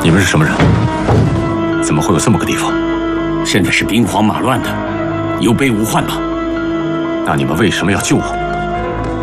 你们是什么人？怎么会有这么个地方？ 现在是兵荒马乱的，有备无患吧？ 那你们为什么要救我？